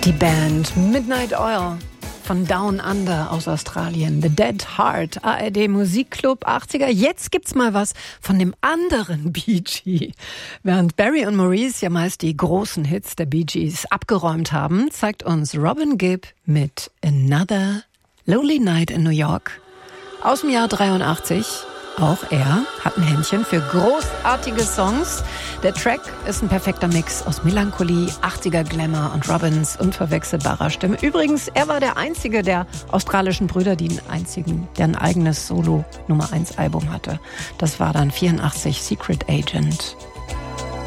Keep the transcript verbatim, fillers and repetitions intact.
Die Band Midnight Oil von Down Under aus Australien. The Dead Heart, A R D Musikclub achtziger. Jetzt gibt's mal was von dem anderen Bee Gee. Während Barry und Maurice ja meist die großen Hits der Bee Gees abgeräumt haben, zeigt uns Robin Gibb mit Another Lonely Night in New York aus dem Jahr dreiundachtzig. Auch er hat ein Händchen für großartige Songs. Der Track ist ein perfekter Mix aus Melancholie, achtziger Glamour und Robins unverwechselbarer Stimme. Übrigens, er war der einzige der australischen Brüder, die einen einzigen, der ein eigenes Solo-Nummer eins Album hatte. Das war dann vierundachtzig Secret Agent.